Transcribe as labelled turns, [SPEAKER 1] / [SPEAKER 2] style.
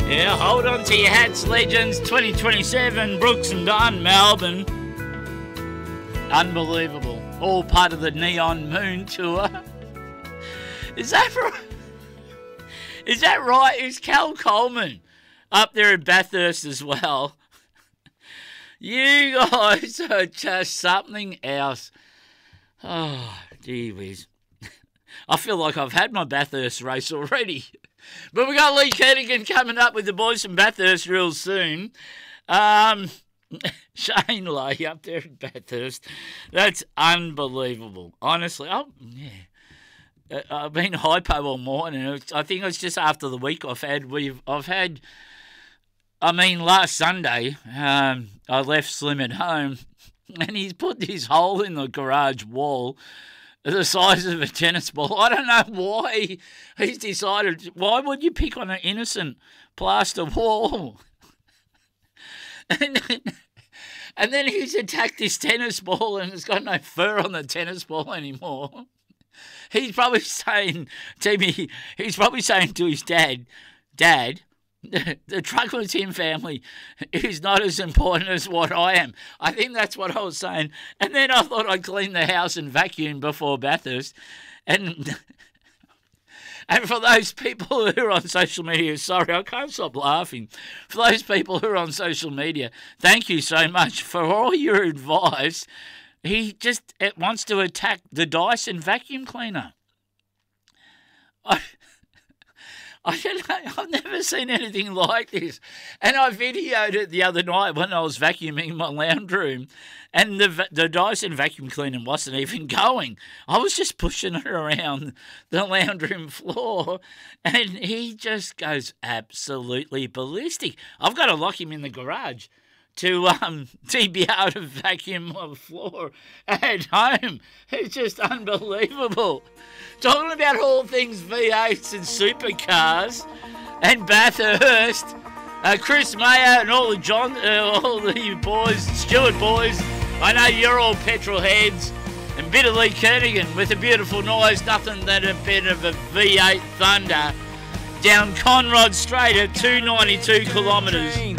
[SPEAKER 1] Yeah, hold on to your hats, legends. 2027, Brooks and Dunn, Melbourne. Unbelievable. All part of the Neon Moon Tour. Is that right? Is that right? Is Cal Coleman up there in Bathurst as well? You guys are just something else. Oh, gee whiz. I feel like I've had my Bathurst race already. But we got Lee Kernigan coming up with the boys from Bathurst real soon. Shane Lay up there in Bathurst. That's unbelievable. Honestly, yeah. I've been hypo all morning. I think it was just after the week I've had. Last Sunday, I left Slim at home, and he's put this hole in the garage wall the size of a tennis ball. I don't know why he's decided. Why would you pick on an innocent plaster wall? And then he's attacked this tennis ball, and it's got no fur on the tennis ball anymore. He's probably saying to me, to his dad, the Truckle Tim family is not as important as what I am. I think that's what I was saying. And then I thought I'd clean the house and vacuum before Bathurst. And for those people who are on social media, sorry, I can't stop laughing. For those people who are on social media, thank you so much for all your advice. He just wants to attack the Dyson vacuum cleaner. I don't know, I've never seen anything like this. And I videoed it the other night when I was vacuuming my lounge room, and the Dyson vacuum cleaner wasn't even going. I was just pushing it around the lounge room floor, and he just goes absolutely ballistic. I've got to lock him in the garage to be able to vacuum my floor at home. It's just unbelievable. Talking about all things V8s and supercars and Bathurst, Chris Mayer and all the boys, Stewart boys. I know you're all petrol heads. And bit of Lee Kernigan with a beautiful noise, nothing than a bit of a V8 Thunder down Conrod Straight at 292 kilometres.